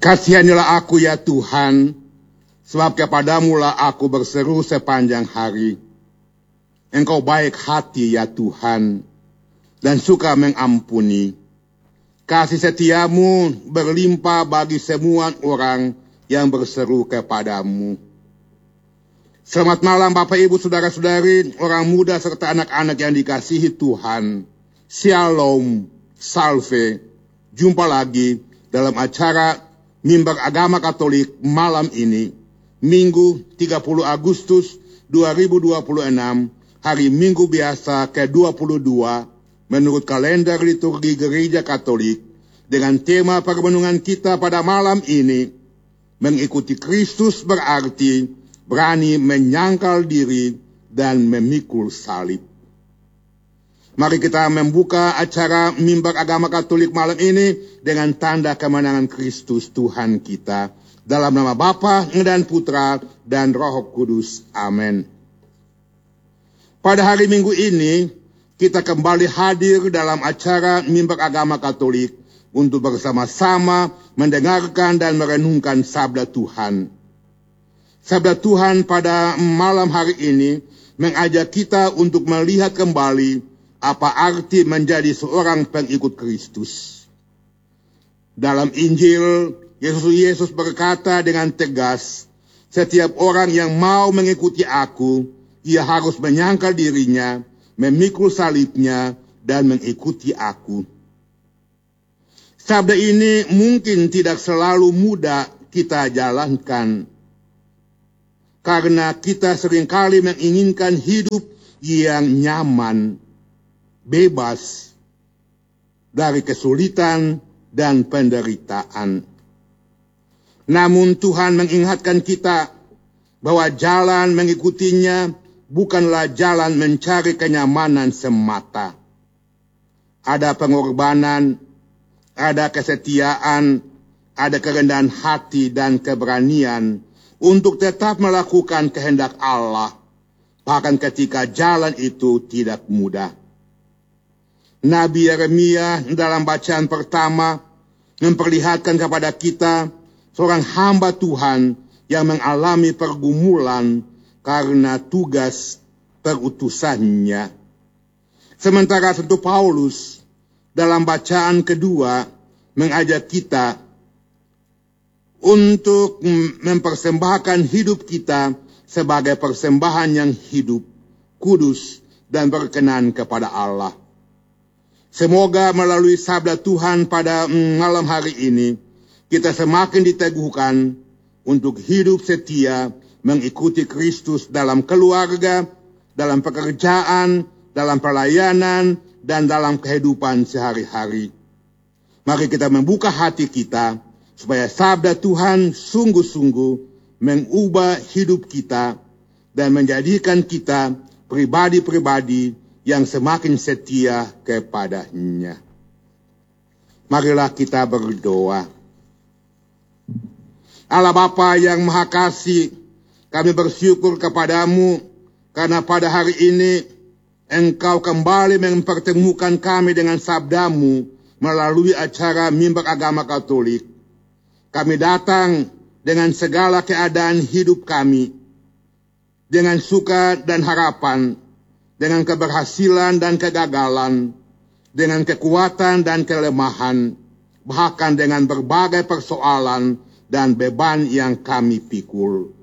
Kasihanilah aku ya Tuhan, sebab kepadamu-lah aku berseru sepanjang hari. Engkau baik hati ya Tuhan, dan suka mengampuni. Kasih setiamu berlimpah bagi semua orang yang berseru kepadamu. Selamat malam Bapak Ibu Saudara-saudari, orang muda serta anak-anak yang dikasihi Tuhan. Shalom, salve. Jumpa lagi dalam acara Mimbar Agama Katolik malam ini, Minggu 30 Agustus 2026, hari Minggu biasa ke-22 menurut kalender liturgi Gereja Katolik, dengan tema permenungan kita pada malam ini, mengikuti Kristus berarti berani menyangkal diri dan memikul salib. Mari kita membuka acara Mimbar Agama Katolik malam ini dengan tanda kemenangan Kristus Tuhan kita. Dalam nama Bapa dan Putra dan Roh Kudus. Amin. Pada hari Minggu ini, kita kembali hadir dalam acara Mimbar Agama Katolik untuk bersama-sama mendengarkan dan merenungkan sabda Tuhan. Sabda Tuhan pada malam hari ini mengajak kita untuk melihat kembali apa arti menjadi seorang pengikut Kristus. Dalam Injil, Yesus berkata dengan tegas, setiap orang yang mau mengikuti aku, ia harus menyangkal dirinya, memikul salibnya, dan mengikuti aku. Sabda ini mungkin tidak selalu mudah kita jalankan, karena kita seringkali menginginkan hidup yang nyaman, bebas dari kesulitan dan penderitaan. Namun Tuhan mengingatkan kita bahwa jalan mengikutinya bukanlah jalan mencari kenyamanan semata. Ada pengorbanan, ada kesetiaan, ada kerendahan hati dan keberanian untuk tetap melakukan kehendak Allah, bahkan ketika jalan itu tidak mudah. Nabi Yeremia dalam bacaan pertama memperlihatkan kepada kita seorang hamba Tuhan yang mengalami pergumulan karena tugas perutusannya. Sementara Santo Paulus dalam bacaan kedua mengajak kita untuk mempersembahkan hidup kita sebagai persembahan yang hidup, kudus, dan berkenan kepada Allah. Semoga melalui sabda Tuhan pada malam hari ini, kita semakin diteguhkan untuk hidup setia mengikuti Kristus dalam keluarga, dalam pekerjaan, dalam pelayanan, dan dalam kehidupan sehari-hari. Mari kita membuka hati kita supaya sabda Tuhan sungguh-sungguh mengubah hidup kita dan menjadikan kita pribadi-pribadi yang semakin setia kepadanya. Marilah kita berdoa. Allah Bapa yang Maha Kasih, kami bersyukur kepadamu karena pada hari ini Engkau kembali mempertemukan kami dengan sabdamu melalui acara Mimbar Agama Katolik. Kami datang dengan segala keadaan hidup kami, dengan suka dan harapan, dengan keberhasilan dan kegagalan, dengan kekuatan dan kelemahan, bahkan dengan berbagai persoalan dan beban yang kami pikul.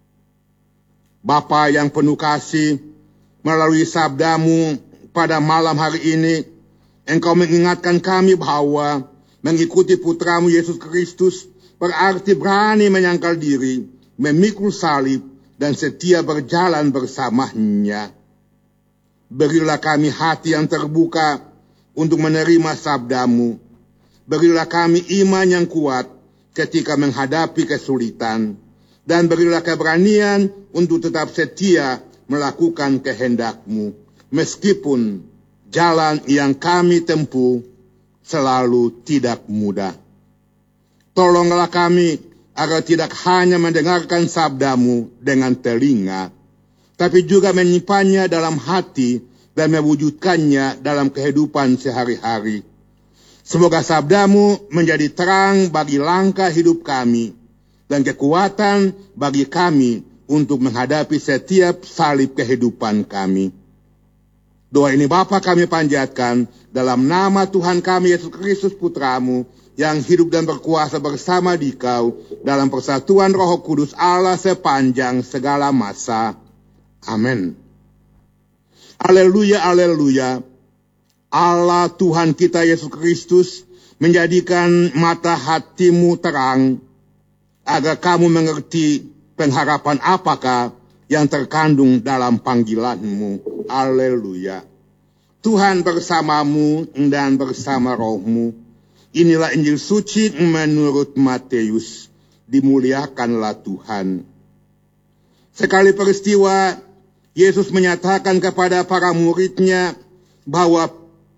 Bapa yang penuh kasih, melalui sabdamu pada malam hari ini, Engkau mengingatkan kami bahwa mengikuti putramu Yesus Kristus berarti berani menyangkal diri, memikul salib, dan setia berjalan bersamanya. Berilah kami hati yang terbuka untuk menerima sabdamu. Berilah kami iman yang kuat ketika menghadapi kesulitan. Dan berilah keberanian untuk tetap setia melakukan kehendak-Mu, meskipun jalan yang kami tempuh selalu tidak mudah. Tolonglah kami agar tidak hanya mendengarkan sabda-Mu dengan telinga, tapi juga menyimpannya dalam hati dan mewujudkannya dalam kehidupan sehari-hari. Semoga sabdamu menjadi terang bagi langkah hidup kami dan kekuatan bagi kami untuk menghadapi setiap salib kehidupan kami. Doa ini Bapa kami panjatkan dalam nama Tuhan kami Yesus Kristus Putramu yang hidup dan berkuasa bersama Dikau dalam persatuan Roh Kudus Allah sepanjang segala masa. Amin. Haleluya, haleluya. Allah Tuhan kita Yesus Kristus menjadikan mata hatimu terang agar kamu mengerti pengharapan apakah yang terkandung dalam panggilanmu. Haleluya. Tuhan bersamamu dan bersama rohmu. Inilah Injil suci menurut Matius. Dimuliakanlah Tuhan. Sekali peristiwa, Yesus menyatakan kepada para muridnya bahwa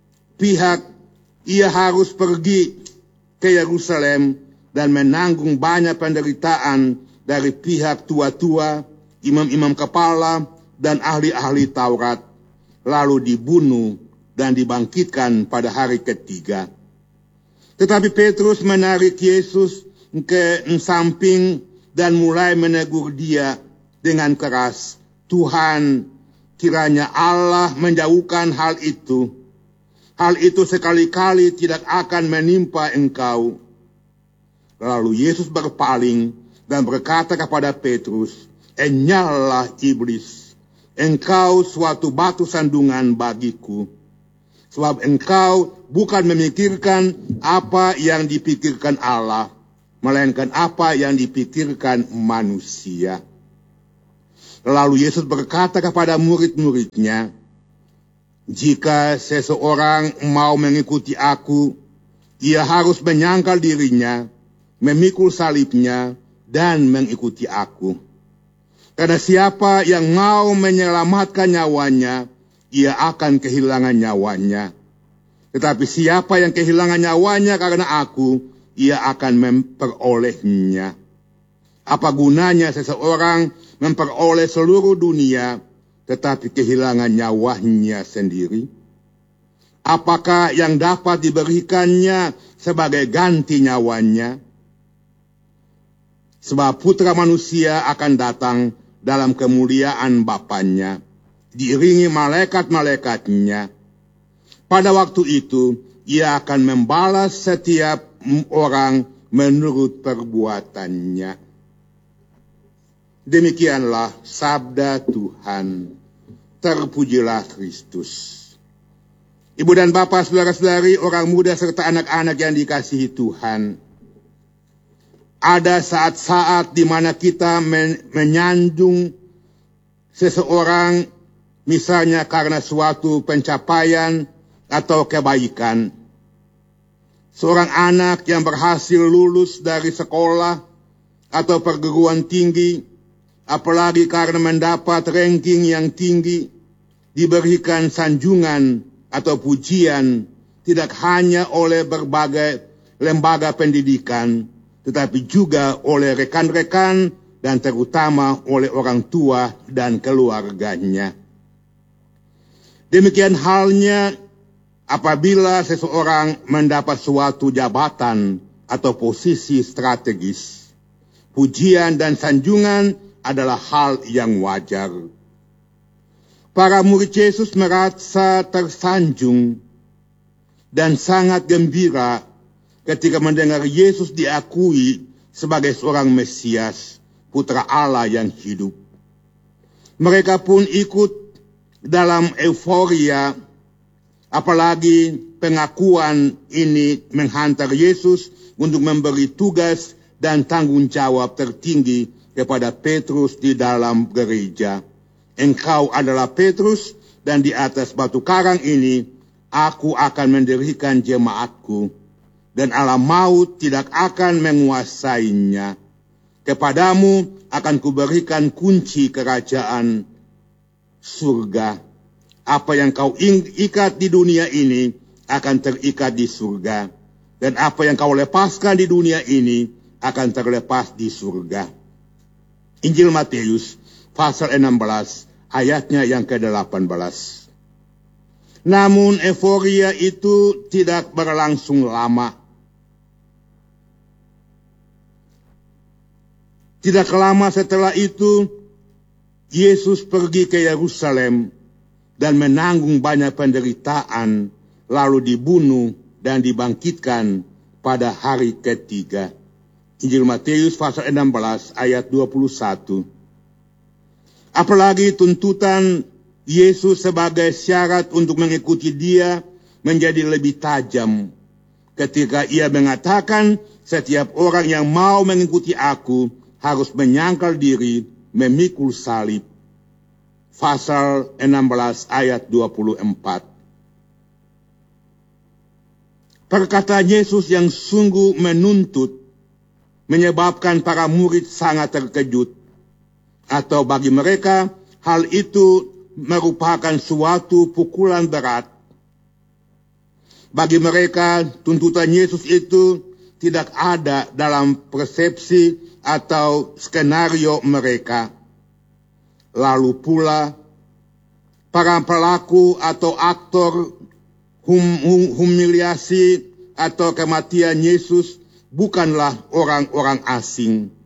ia harus pergi ke Yerusalem dan menanggung banyak penderitaan dari pihak tua-tua, imam-imam kepala, dan ahli-ahli Taurat, lalu dibunuh dan dibangkitkan pada hari ketiga. Tetapi Petrus menarik Yesus ke samping dan mulai menegur dia dengan keras. Tuhan, kiranya Allah menjauhkan hal itu. Hal itu sekali-kali tidak akan menimpa engkau. Lalu Yesus berpaling dan berkata kepada Petrus, "Enyahlah iblis, engkau suatu batu sandungan bagiku. Sebab engkau bukan memikirkan apa yang dipikirkan Allah, melainkan apa yang dipikirkan manusia." Lalu Yesus berkata kepada murid-muridnya, "Jika seseorang mau mengikuti aku, ia harus menyangkal dirinya, memikul salibnya, dan mengikuti aku. Karena siapa yang mau menyelamatkan nyawanya, ia akan kehilangan nyawanya. Tetapi siapa yang kehilangan nyawanya karena aku, ia akan memperolehnya. Apa gunanya seseorang memperoleh seluruh dunia, tetapi kehilangan nyawanya sendiri? Apakah yang dapat diberikannya sebagai ganti nyawanya? Sebab Putra Manusia akan datang dalam kemuliaan Bapanya, diiringi malaikat-malaikatnya. Pada waktu itu, ia akan membalas setiap orang menurut perbuatannya." Demikianlah sabda Tuhan. Terpujilah Kristus. Ibu dan bapak, saudara-saudari, orang muda serta anak-anak yang dikasihi Tuhan. Ada saat-saat di mana kita menyanjung seseorang, misalnya karena suatu pencapaian atau kebaikan. Seorang anak yang berhasil lulus dari sekolah atau perguruan tinggi, apalagi karena mendapat ranking yang tinggi, diberikan sanjungan atau pujian tidak hanya oleh berbagai lembaga pendidikan, tetapi juga oleh rekan-rekan dan terutama oleh orang tua dan keluarganya. Demikian halnya apabila seseorang mendapat suatu jabatan atau posisi strategis. Pujian dan sanjungan adalah hal yang wajar. Para murid Yesus merasa tersanjung dan sangat gembira ketika mendengar Yesus diakui sebagai seorang Mesias, Putra Allah yang hidup. Mereka pun ikut dalam euforia, apalagi pengakuan ini menghantar Yesus untuk memberi tugas dan tanggung jawab tertinggi kepada Petrus di dalam gereja. "Engkau adalah Petrus, dan di atas batu karang ini aku akan mendirikan jemaatku, dan alam maut tidak akan menguasainya. Kepadamu akan kuberikan kunci kerajaan surga. Apa yang kau ikat di dunia ini akan terikat di surga, dan apa yang kau lepaskan di dunia ini akan terlepas di surga." Injil Matius pasal 16 ayatnya yang ke-18. Namun euforia itu tidak berlangsung lama. Tidak lama setelah itu, Yesus pergi ke Yerusalem dan menanggung banyak penderitaan, lalu dibunuh dan dibangkitkan pada hari ketiga. Injil Matius pasal 16 ayat 21. Apalagi tuntutan Yesus sebagai syarat untuk mengikuti Dia menjadi lebih tajam ketika Ia mengatakan setiap orang yang mau mengikuti Aku harus menyangkal diri, memikul salib. Pasal 16 ayat 24. Perkataan Yesus yang sungguh menuntut menyebabkan para murid sangat terkejut, atau bagi mereka hal itu merupakan suatu pukulan berat. Bagi mereka, tuntutan Yesus itu tidak ada dalam persepsi atau skenario mereka. Lalu pula, para pelaku atau aktor humiliasi atau kematian Yesus bukanlah orang-orang asing,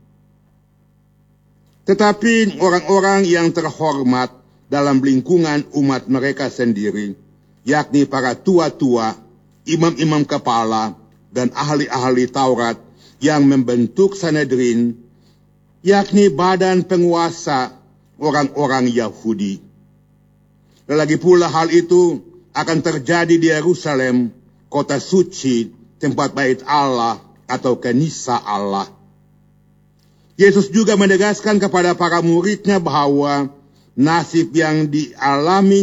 tetapi orang-orang yang terhormat dalam lingkungan umat mereka sendiri, yakni para tua-tua, imam-imam kepala, dan ahli-ahli Taurat yang membentuk Sanhedrin, yakni badan penguasa orang-orang Yahudi. Lagi pula hal itu akan terjadi di Yerusalem, kota suci, tempat bait Allah atau kanisa Allah. Yesus juga menegaskan kepada para muridnya bahwa nasib yang dialami